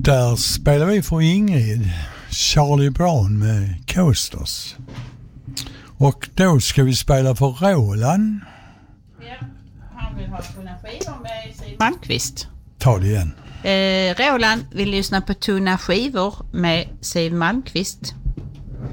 Där spelar vi för Ingrid, Charlie Brown med Coasters. Och då ska vi spela för Roland. Ja, han vill ha tunna skivor med Siw Malmkvist. Ta det igen. Roland vill lyssna på tunna skivor med Siw Malmkvist.